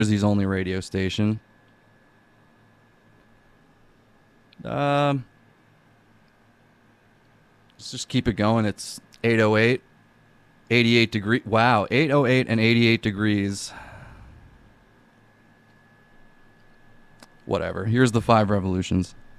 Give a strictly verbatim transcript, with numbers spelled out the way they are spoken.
Jersey's only radio station. Um, let's just keep it going. It's eight oh eight, eighty-eight degree. Wow, eight oh eight and eighty-eight degrees. Whatever. Here's the five revolutions.